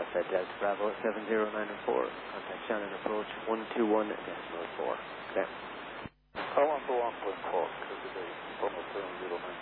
Alpha Delta Bravo 709 and 4. Contact Shannon approach 121.4. Okay. I want the 1.4 because it is almost 709.